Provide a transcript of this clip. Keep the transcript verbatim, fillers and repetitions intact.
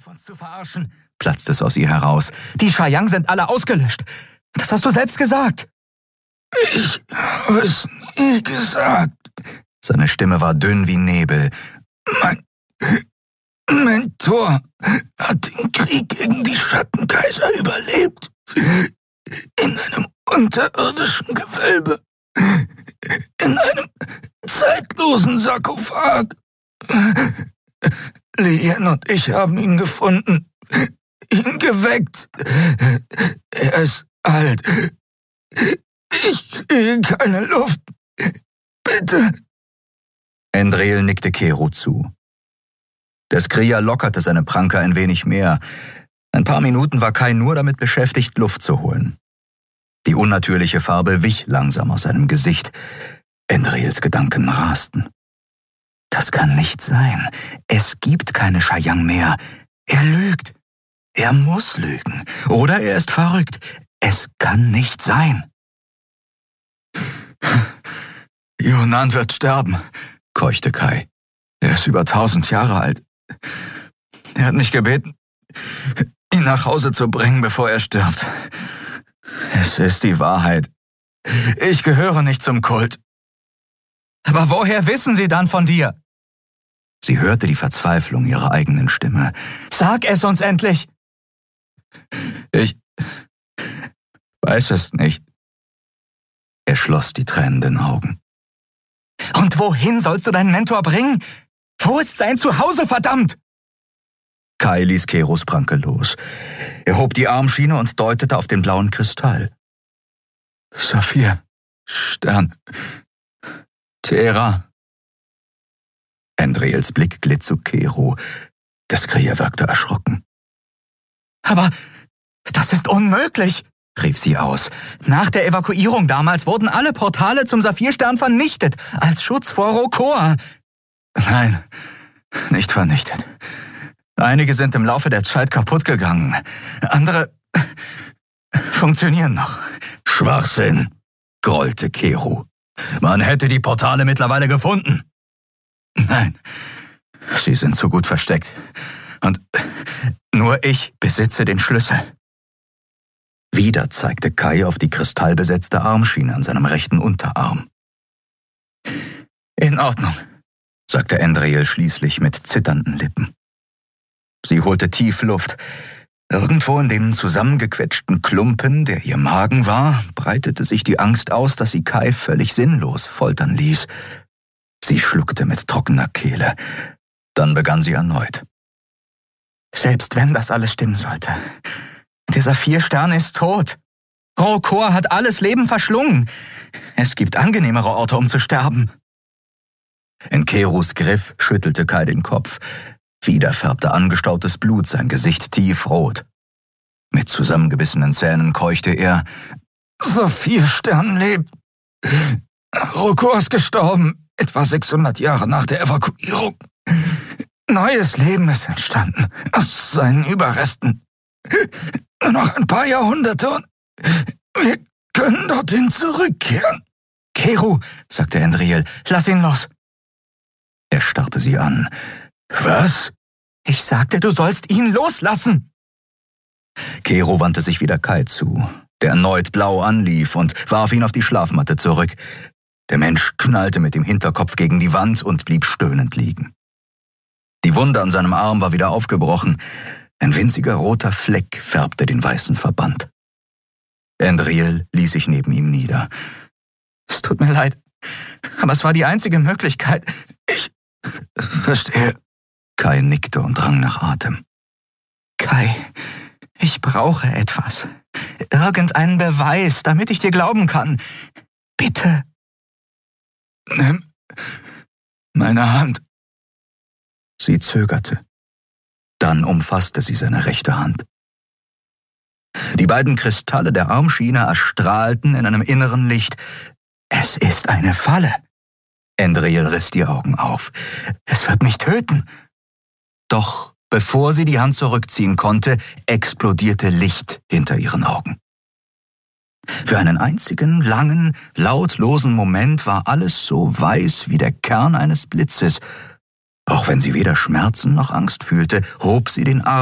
auf uns zu verarschen, platzte es aus ihr heraus. Die Shayang sind alle ausgelöscht. Das hast du selbst gesagt. Ich habe es nie gesagt. Seine Stimme war dünn wie Nebel. Mein Mentor hat den Krieg gegen die Schattenkaiser überlebt. In einem unterirdischen Gewölbe. In einem zeitlosen Sarkophag. Lien und ich haben ihn gefunden. Ihn geweckt. Er ist alt. Ich kriege keine Luft. Bitte. Endril nickte Kero zu. Der Skriya lockerte seine Pranke ein wenig mehr. Ein paar Minuten war Kai nur damit beschäftigt, Luft zu holen. Die unnatürliche Farbe wich langsam aus seinem Gesicht. Endrils Gedanken rasten. Das kann nicht sein. Es gibt keine Shayang mehr. Er lügt. Er muss lügen. Oder er ist verrückt. Es kann nicht sein. Yunnan wird sterben, keuchte Kai. Er ist über tausend Jahre alt. Er hat mich gebeten, ihn nach Hause zu bringen, bevor er stirbt. Es ist die Wahrheit. Ich gehöre nicht zum Kult. Aber woher wissen Sie dann von dir? Sie hörte die Verzweiflung ihrer eigenen Stimme. Sag es uns endlich! Ich weiß es nicht. Er schloss die tränenden Augen. Und wohin sollst du deinen Mentor bringen? Wo ist sein Zuhause, verdammt? Kai ließ Keros Pranke los. Er hob die Armschiene und deutete auf den blauen Kristall. Saphir, Stern, Terra. Endrils Blick glitt zu Kero. Der Skriya wirkte erschrocken. Aber das ist unmöglich, rief sie aus. Nach der Evakuierung damals wurden alle Portale zum Saphirstern vernichtet, als Schutz vor Rokor. Nein, nicht vernichtet. Einige sind im Laufe der Zeit kaputt gegangen. Andere funktionieren noch. Schwachsinn, grollte Kero. Man hätte die Portale mittlerweile gefunden. Nein, sie sind zu gut versteckt. Und nur ich besitze den Schlüssel. Wieder zeigte Kai auf die kristallbesetzte Armschiene an seinem rechten Unterarm. In Ordnung, sagte Endril schließlich mit zitternden Lippen. Sie holte tief Luft. Irgendwo in dem zusammengequetschten Klumpen, der ihr Magen war, breitete sich die Angst aus, dass sie Kai völlig sinnlos foltern ließ. Sie schluckte mit trockener Kehle. Dann begann sie erneut. Selbst wenn das alles stimmen sollte. Der Saphirstern ist tot. Rokor hat alles Leben verschlungen. Es gibt angenehmere Orte, um zu sterben. In Keros Griff schüttelte Kai den Kopf. Wieder färbte angestautes Blut sein Gesicht tiefrot. Mit zusammengebissenen Zähnen keuchte er. Saphirstern lebt. Rokor ist gestorben, etwa sechshundert Jahre nach der Evakuierung. Neues Leben ist entstanden aus seinen Überresten. Nur noch ein paar Jahrhunderte und wir können dorthin zurückkehren. Kero, sagte Endril, lass ihn los. Er starrte sie an. Was? Ich sagte, du sollst ihn loslassen. Kero wandte sich wieder Kai zu, der erneut blau anlief und warf ihn auf die Schlafmatte zurück. Der Mensch knallte mit dem Hinterkopf gegen die Wand und blieb stöhnend liegen. Die Wunde an seinem Arm war wieder aufgebrochen. Ein winziger roter Fleck färbte den weißen Verband. Endril ließ sich neben ihm nieder. Es tut mir leid, aber es war die einzige Möglichkeit. Ich verstehe. Kai nickte und rang nach Atem. Kai, ich brauche etwas. Irgendeinen Beweis, damit ich dir glauben kann. Bitte. Nimm meine Hand. Sie zögerte. Dann umfasste sie seine rechte Hand. Die beiden Kristalle der Armschiene erstrahlten in einem inneren Licht. Es ist eine Falle. Endril riss die Augen auf. Es wird mich töten. Doch bevor sie die Hand zurückziehen konnte, explodierte Licht hinter ihren Augen. Für einen einzigen, langen, lautlosen Moment war alles so weiß wie der Kern eines Blitzes. Auch wenn sie weder Schmerzen noch Angst fühlte, hob sie den Arm